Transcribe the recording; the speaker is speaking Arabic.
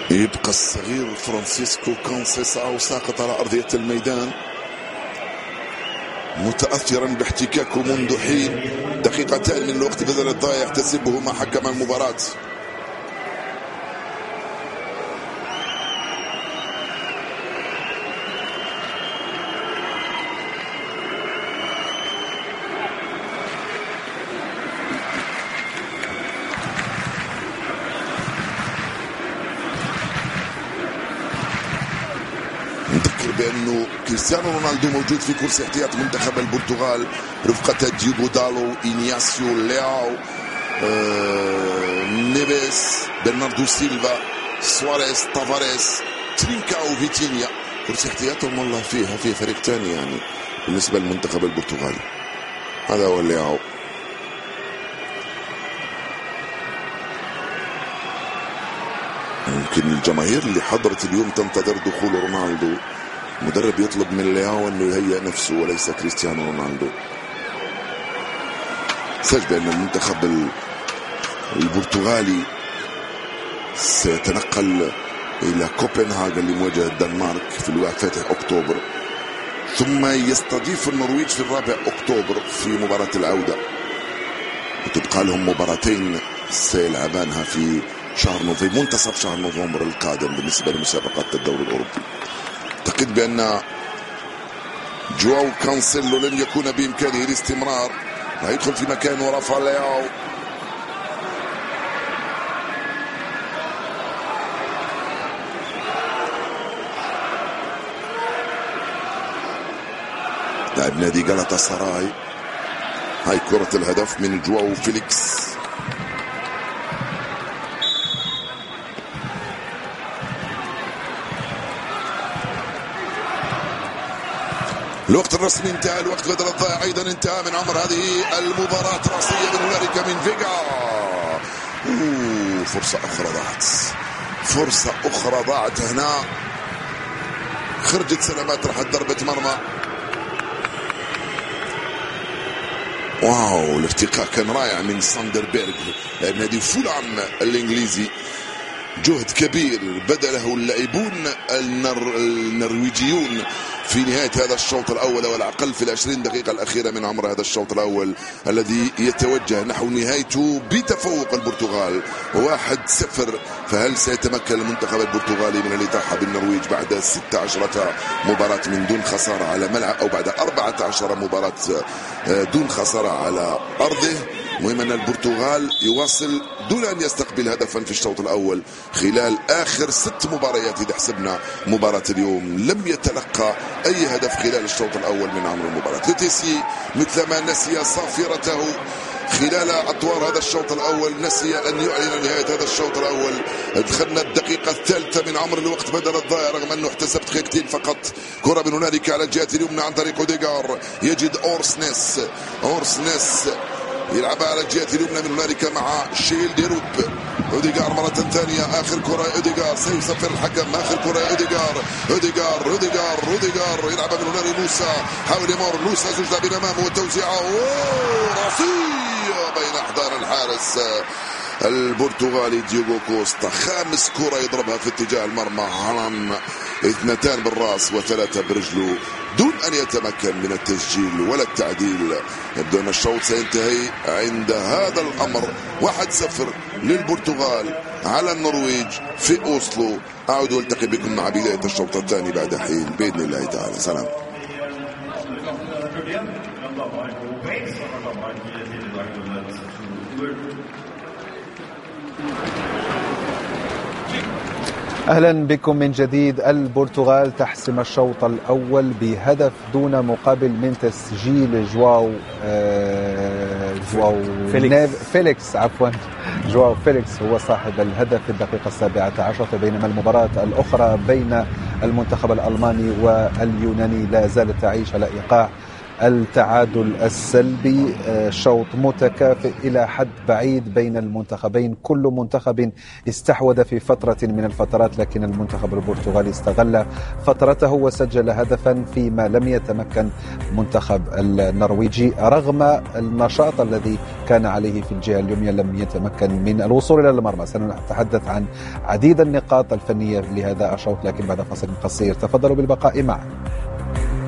يبقى الصغير فرانسيسكو كونسيساو ساقط على أرضية الميدان متأثرا باحتكاكه منذ حين. دقيقتان من الوقت بدل الضائع يحتسبه مع حكم المباراة. نذكر بأنه كريستيانو رونالدو موجود في كرسي احتياط منتخب البرتغال رفقة دييغو دالو، إنياسيو، لياو، نيفيس، برناردو سيلفا، سواريز، تافاريس، ترينكاو، فيتينيا. كرسي احتياطهم والله فيه فريق ثاني يعني بالنسبة للمنتخب البرتغالي. هذا هو لياو. يمكن الجماهير اللي حضرت اليوم تنتظر دخول رونالدو. المدرب يطلب من لياو انه يهيئ نفسه وليس كريستيانو رونالدو. سجل بأن المنتخب البرتغالي سيتنقل الى كوبنهاغن لمواجهة الدنمارك في فاتح اكتوبر، ثم يستضيف النرويج في 4 اكتوبر في مباراة العودة، وتبقى لهم مباراتين سيلعبانها في شهر نوفمبر، منتصف شهر نوفمبر القادم بالنسبة لمسابقات الدوري الأوروبي. أعتقد بأن جواو كانسيلو لن يكون بإمكانه الاستمرار، هيدخل في مكانه رافا لياو. لاعب نادي غالاتا سراي. هاي كرة الهدف من جواو فيليكس. الوقت الرسمي انتهى، الوقت بدل الضائع ايضا انتهى من عمر هذه المباراة. راسية من هنالك من فيجا. فرصة اخرى ضاعت هنا. خرجت سلامات، راحت ضربة مرمى. واو، الارتقاء كان رائع من ساندربيرغ لاعب نادي فولام الانجليزي. جهد كبير بذله اللاعبون النرويجيون في نهاية هذا الشوط الأول والأقل في 20 دقيقة الأخيرة من عمر هذا الشوط الأول الذي يتوجه نحو نهايته بتفوق البرتغال 1-0. فهل سيتمكن المنتخب البرتغالي من الإطاحة بالنرويج بعد 16 مباراة من دون خسارة على ملعب، أو بعد 14 مباراة دون خسارة على أرضه؟ مهم أن البرتغال يواصل دون أن يستقبل هدفا في الشوط الأول خلال آخر 6 مباريات. إذا حسبنا مباراة اليوم لم يتلقى أي هدف خلال الشوط الأول من عمر المباراة. لوتيسي مثلما نسي صافرته خلال أطوار هذا الشوط الأول، نسي أن يعلن نهاية هذا الشوط الأول. دخلنا الدقيقة الثالثة من عمر الوقت بدل الضائع رغم أنه احتسب دقيقتين فقط. كرة من هنالك على الجهة اليمنى عن طريق أوديغار، يجد أورسنيس يلعبها على الجهة اليمنى من هنالك مع شيل ديروب. أوديغار مرة ثانية، آخر كرة أوديغار، سيصفر الحكم. آخر كرة أوديغار يلعبها من هنا لنوسا، حاول يمر نوسا، زوج لاعبين أمامه والتوزيعة راسية بين أحضان الحارس البرتغالي دييغو كوستا. 5 كرة يضربها في اتجاه المرمى. هالاند 2 بالراس و3 برجله دون أن يتمكن من التسجيل ولا التعديل. يبدو أن الشوط سينتهي عند هذا الأمر 1-0 للبرتغال على النرويج في أوسلو. أعود والتقي بكم مع بداية الشوط الثاني بعد حين بإذن الله تعالى. سلام. أهلا بكم من جديد. البرتغال تحسم الشوط الأول بهدف دون مقابل من تسجيل جواو فيليكس. جواو فيليكس هو صاحب الهدف في الدقيقة 17، بينما المباراة الأخرى بين المنتخب الألماني واليوناني لا زالت تعيش على إيقاع التعادل السلبي. شوط متكافئ إلى حد بعيد بين المنتخبين، كل منتخب استحوذ في فترة من الفترات، لكن المنتخب البرتغالي استغل فترته وسجل هدفا فيما لم يتمكن المنتخب النرويجي رغم النشاط الذي كان عليه في الجهة اليمنى، لم يتمكن من الوصول إلى المرمى. سنتحدث عن عديد النقاط الفنية لهذا الشوط لكن بعد فاصل قصير. تفضلوا بالبقاء معنا.